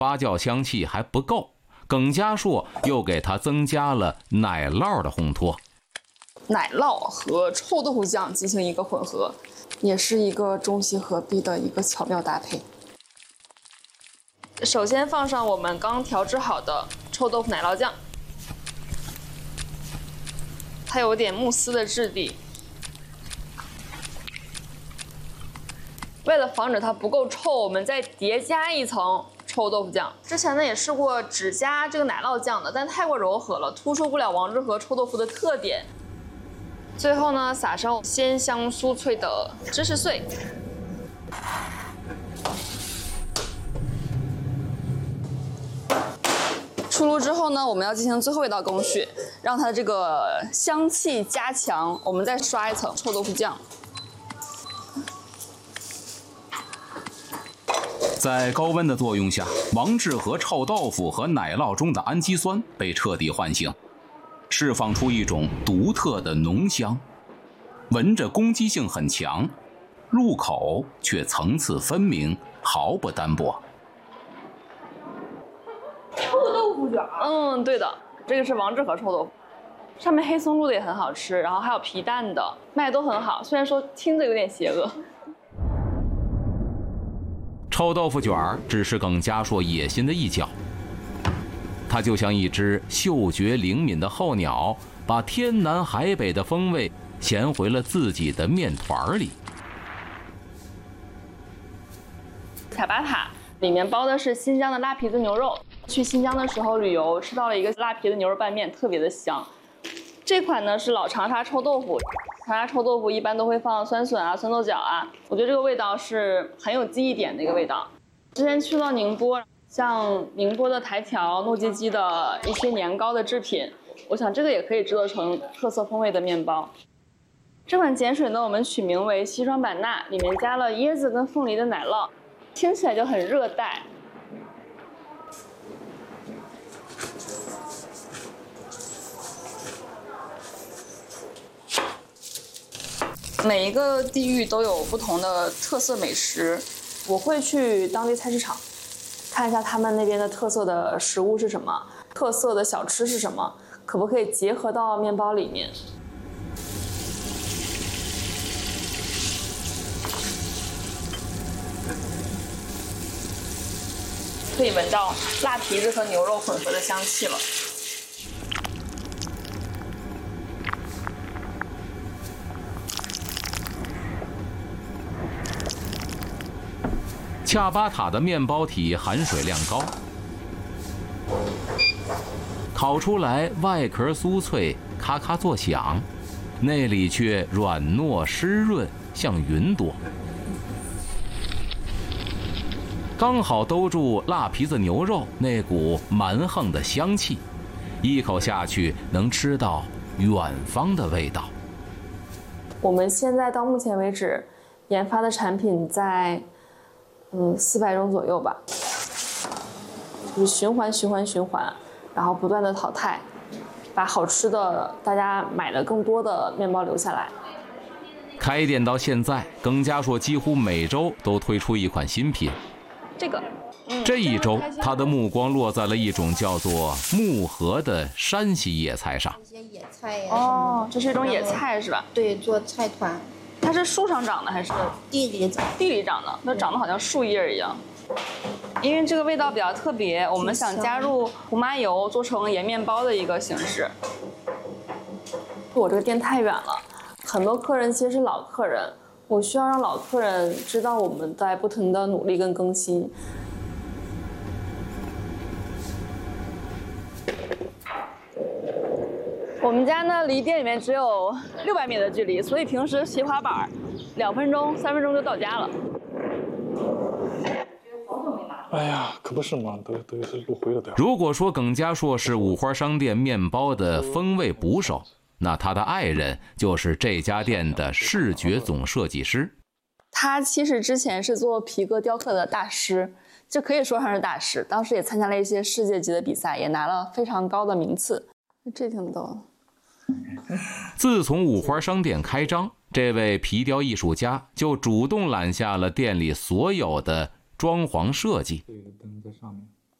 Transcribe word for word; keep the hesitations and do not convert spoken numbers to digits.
发酵香气还不够，耿家硕又给它增加了奶酪的烘托。 奶酪和臭豆腐酱进行一个混合，也是一个中西合璧的一个巧妙搭配。首先放上我们刚调制好的臭豆腐奶酪酱，它有点慕斯的质地。为了防止它不够臭，我们再叠加一层臭豆腐酱。之前呢也试过只加这个奶酪酱的，但太过柔和了，突出不了王致和臭豆腐的特点。最后呢，撒上鲜香酥脆的芝士碎。出炉之后呢，我们要进行最后一道工序，让它的这个香气加强。我们再刷一层臭豆腐酱。 在高温的作用下，王致和臭豆腐和奶酪中的氨基酸被彻底唤醒，释放出一种独特的浓香，闻着攻击性很强，入口却层次分明，毫不单薄。 臭豆腐卷， 嗯，对的，这个是王致和臭豆腐，上面黑松露的也很好吃，然后还有皮蛋的，卖都很好，虽然说听着有点邪恶。 臭豆腐卷儿只是耿家硕野心的一角，它就像一只嗅觉灵敏的候鸟，把天南海北的风味衔回了自己的面团里。 卡巴塔里面包的是新疆的拉皮子牛肉，去新疆的时候旅游吃到了一个拉皮的牛肉拌面，特别的香。这款呢是老长沙臭豆腐，长沙臭豆腐一般都会放酸笋啊、酸豆角啊，我觉得这个味道是很有记忆点的一个味道。之前去到宁波，像宁波的台条、糯叽叽的一些年糕的制品，我想这个也可以制作成特色风味的面包。这款碱水呢，我们取名为西双版纳，里面加了椰子跟凤梨的奶酪，听起来就很热带。每一个地域都有不同的特色美食，我会去当地菜市场，看一下他们那边的特色的食物是什么，特色的小吃是什么，可不可以结合到面包里面。可以闻到辣皮子和牛肉混合的香气了。 恰巴塔的面包体含水量高，烤出来外壳酥脆，咔咔作响，内里却软糯湿润，像云朵。刚好兜住辣皮子牛肉那股蛮横的香气，一口下去能吃到远方的味道。 我们现在到目前为止研发的产品在嗯四百种左右吧，就是循环循环循环，然后不断的淘汰，把好吃的大家买的更多的面包留下来。 开店到现在，耿家硕几乎每周都推出一款新品。 这个，嗯、 这一周他的目光落在了一种叫做木荷的山西野菜上。 一些野菜呀、啊。 哦，这是一种野菜是吧？ 对，做菜团。 它是树上长的还是地里长？ 地里长的，那长得好像树叶一样。因为这个味道比较特别，我们想加入胡麻油做成盐面包的一个形式。我这个店太远了，很多客人其实是老客人，我需要让老客人知道我们在不停的努力跟更新。我们家呢离店里面只有六百米的距离，所以平时骑滑板，两分钟、三分钟就到家了。 哎呀，可不是嘛，都都是路回了的。 如果说耿家硕是五花商店面包的风味捕手，那他的爱人就是这家店的视觉总设计师。 他其实之前是做皮革雕刻的大师，就可以说上是大师。当时也参加了一些世界级的比赛，也拿了非常高的名次。这挺逗。 自从五花商店开张，这位皮雕艺术家就主动揽下了店里所有的装潢设计。 这个灯在上面。